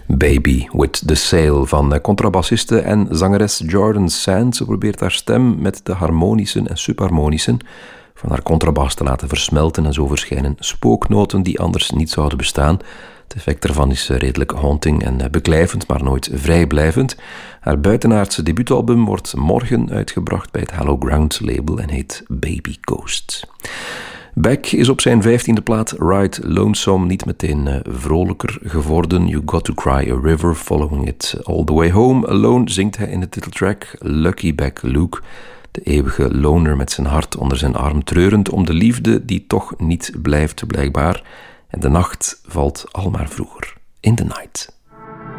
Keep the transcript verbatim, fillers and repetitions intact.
Baby with the Sail van contrabassiste en zangeres Jordan Sand. Ze probeert haar stem met de harmonischen en subharmonischen van haar contrabas te laten versmelten en zo verschijnen spooknoten die anders niet zouden bestaan. Het effect ervan is redelijk haunting en beklijvend, maar nooit vrijblijvend. Haar buitenaardse debuutalbum wordt morgen uitgebracht bij het Hallowed Ground label en heet Baby Ghost. Beck is op zijn vijftiende plaat Ride Lonesome niet meteen uh, vrolijker geworden. You Got to Cry a River, Following It All the Way Home. Alone zingt hij in de titeltrack Lucky Beck Luke, de eeuwige loner met zijn hart onder zijn arm treurend om de liefde die toch niet blijft blijkbaar. En de nacht valt al maar vroeger. In the night.